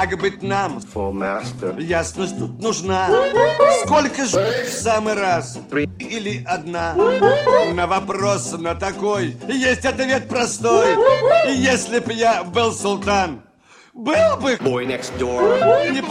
Как быть нам? Ясность тут нужна. Сколько же в самый раз? Или одна? На вопрос на такой есть ответ простой. Если б я был султан, был бы не